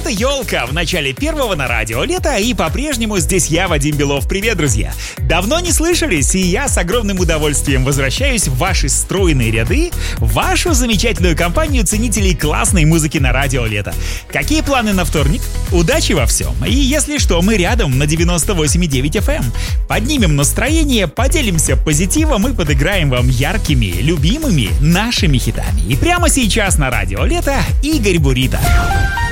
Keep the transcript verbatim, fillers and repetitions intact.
Это «Елка» в начале первого на радио лета, и по-прежнему здесь я, Вадим Белов. Привет, друзья! Давно не слышались, и я с огромным удовольствием возвращаюсь в ваши стройные ряды, в вашу замечательную компанию ценителей классной музыки на радио лета. Какие планы на вторник? Удачи во всем! И если что, мы рядом на девяносто восемь и девять эф эм. Поднимем настроение, поделимся позитивом и подыграем вам яркими, любимыми нашими хитами. И прямо сейчас на радио лето Игорь Бурита.